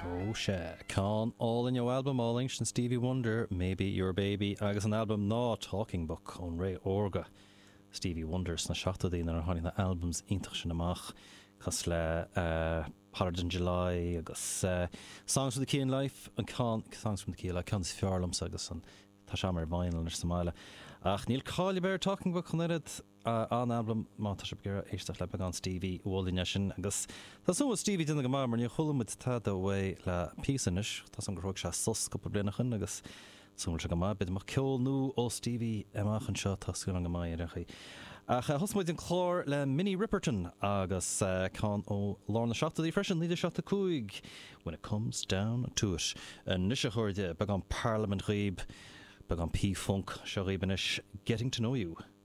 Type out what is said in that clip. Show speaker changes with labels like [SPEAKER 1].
[SPEAKER 1] Oh, Con all in your album, all ancient Stevie Wonder, Maybe Your Baby, agus an album ná Talking Book on Ray Orga. Stevie Wonder sna seachta dí ar hánig na albums intach sin amach, chas le Hard in July, agus Songs from the Key in Life, and Songs from the Key, like Cans Fiarlums, agus an Tashamar Vinyl ar Somalia. Ach, Neil Collier Talking Book on it, an album má tá gira éisteach le began Stevie Waldine sin agus tá so Stevie duna go mar ní cholam mit tá way le písanis tá som grog se sus go blinachan agus som se go má bit mar ceol nu ó Stevie amachchan seo tá go go mai rechi ach hosmuid an chlár le Minnie Riperton agus can ó Lorna Shota the freshen leader Shota Kuig when it comes down to it and nisha horde began Parliament Reeb began P-Funk Sharibanesh Getting to Know You